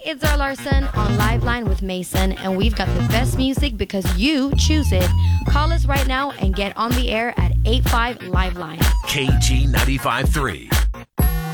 it's Zara Larson on Liveline with Mason, and we've got the best music because you choose it. Call us right now and get on the air at 85 Liveline. KG 95.3.